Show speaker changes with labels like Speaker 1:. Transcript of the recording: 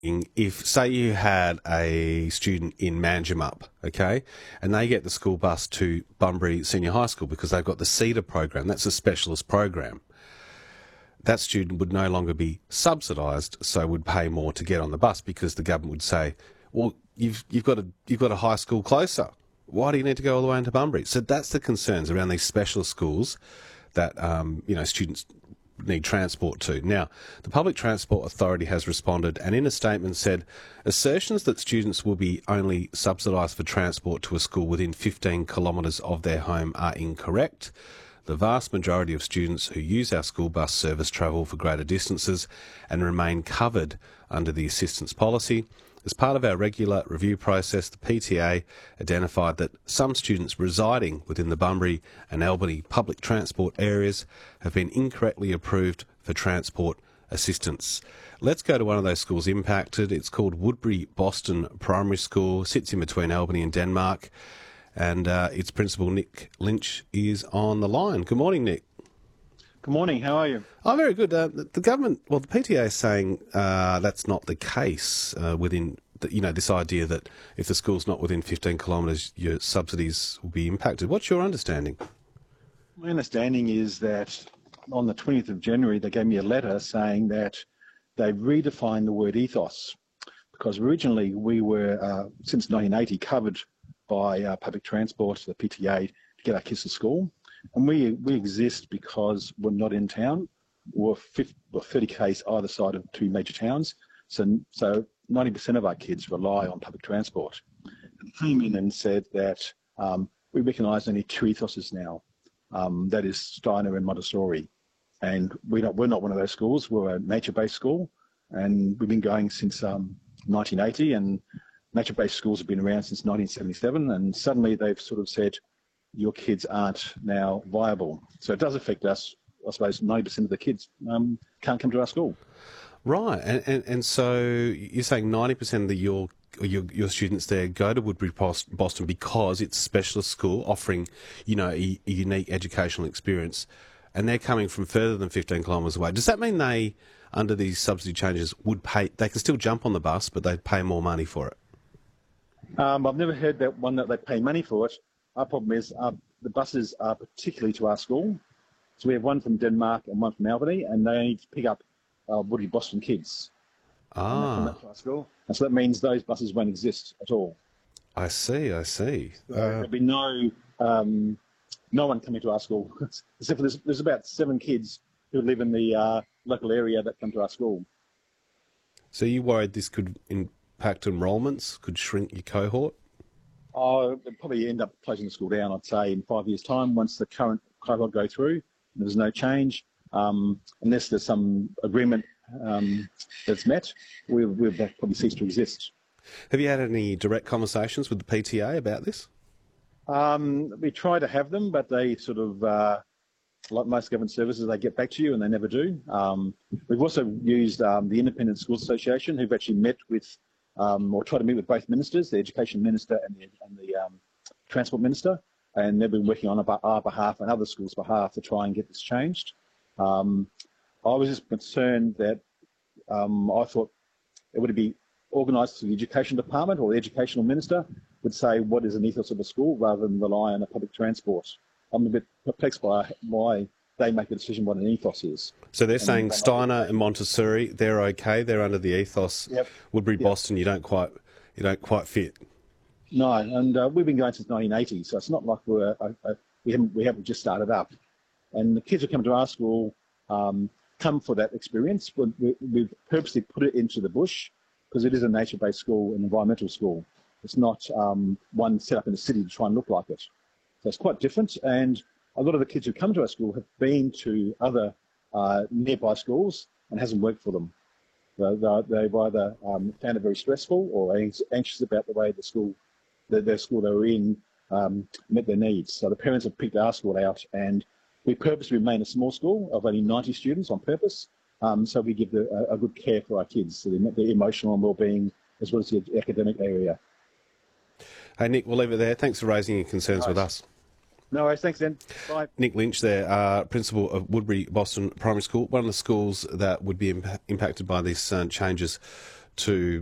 Speaker 1: if, say, you had a student in Manjimup, okay, and they get the school bus to Bunbury Senior High School because they've got the CEDAR program, that's a specialist program, that student would no longer be subsidised, so would pay more to get on the bus because the government would say, well, you've got a high school closer. Why do you need to go all the way into Bunbury? So that's the concerns around these specialist schools that students need transport to. Now, the Public Transport Authority has responded and in a statement said, assertions that students will be only subsidised for transport to a school within 15 kilometres of their home are incorrect. The vast majority of students who use our school bus service travel for greater distances and remain covered under the assistance policy. As part of our regular review process, the PTA identified that some students residing within the Bunbury and Albany public transport areas have been incorrectly approved for transport assistance. Let's go to one of those schools impacted. It's called Woodbury Boston Primary School, sits in between Albany and Denmark, and its principal, Nick Lynch, is on the line. Good morning, Nick.
Speaker 2: Good morning, how are you?
Speaker 1: Oh, very good. The government, the PTA is saying that's not the case within, this idea that if the school's not within 15 kilometres, your subsidies will be impacted. What's your understanding?
Speaker 2: My understanding is that on the 20th of January, they gave me a letter saying that they've redefined the word ethos, because originally we were, since 1980, covered by public transport, the PTA, to get our kids to school. And we exist because we're not in town. We're 30 k's either side of two major towns. So 90% of our kids rely on public transport. And they came in and said that we recognise only two ethoses now. That is Steiner and Montessori. And we're not one of those schools. We're a nature-based school. And we've been going since 1980. And nature-based schools have been around since 1977. And suddenly they've sort of said, your kids aren't now viable. So it does affect us. I suppose 90% of the kids can't come to our school.
Speaker 1: Right, and so you're saying 90% of your students there go to Woodbury Boston because it's a specialist school offering, a unique educational experience, and they're coming from further than 15 kilometres away. Does that mean they, under these subsidy changes, would pay? They can still jump on the bus, but they'd pay more money for it?
Speaker 2: I've never heard that one that they pay money for it. Our problem is the buses are particularly to our school. So we have one from Denmark and one from Albany, and they need to pick up Woodbury Boston kids. And they come to our school. And so that means those buses won't exist at all.
Speaker 1: I see.
Speaker 2: So there'll be no one coming to our school, except for there's about 7 kids who live in the local area that come to our school.
Speaker 1: So you worried this could impact enrolments, could shrink your cohort?
Speaker 2: They'll probably end up closing the school down, I'd say, in 5 years' time, once the current cohort go through. There's no change. Unless there's some agreement that's met, we'll probably cease to exist.
Speaker 1: Have you had any direct conversations with the PTA about this?
Speaker 2: We try to have them, but they sort of, like most government services, they get back to you and they never do. We've also used the Independent Schools Association, who've actually met with or try to meet with both ministers, the Education Minister and the Transport Minister, and they've been working on our behalf and other schools' behalf to try and get this changed. I was just concerned that I thought it would be organised through the Education Department, or the Educational Minister would say what is an ethos of a school rather than rely on a public transport. I'm a bit perplexed by why they make a decision what an ethos is.
Speaker 1: So they're saying Steiner and Montessori, they're okay, they're under the ethos.
Speaker 2: Yep.
Speaker 1: Woodbury Boston, you don't quite fit.
Speaker 2: No, and we've been going since 1980, so it's not like we haven't just started up. And the kids who come to our school come for that experience. We've purposely put it into the bush because it is a nature-based school, an environmental school. It's not one set up in the city to try and look like it. So it's quite different, and a lot of the kids who come to our school have been to other nearby schools and hasn't worked for them. They've either found it very stressful or anxious about the way their school they were in met their needs. So the parents have picked our school out, and we purposely remain a small school of only 90 students on purpose, so we give a good care for our kids, so their emotional and well-being as well as the academic area.
Speaker 1: Hey, Nick, we'll leave it there. Thanks for raising your concerns with us.
Speaker 2: No worries, thanks then. Bye.
Speaker 1: Nick Lynch there, Principal of Woodbury Boston Primary School, one of the schools that would be impacted by these changes to